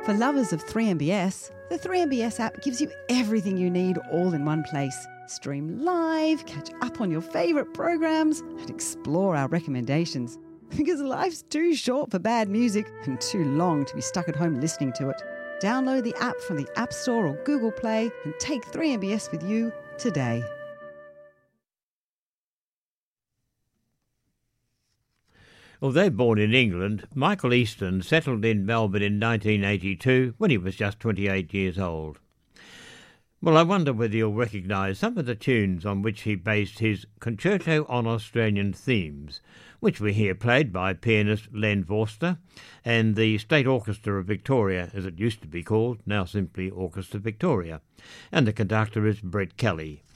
For lovers of 3MBS, the 3MBS app gives you everything you need all in one place. Stream live, catch up on your favourite programs, and explore our recommendations. Because life's too short for bad music and too long to be stuck at home listening to it. Download the app from the App Store or Google Play and take 3MBS with you today. Although born in England, Michael Easton settled in Melbourne in 1982 when he was just 28 years old. Well, I wonder whether you'll recognise some of the tunes on which he based his Concerto on Australian Themes, which we hear played by pianist Len Vorster and the State Orchestra of Victoria, as it used to be called, now simply Orchestra Victoria, and the conductor is Brett Kelly.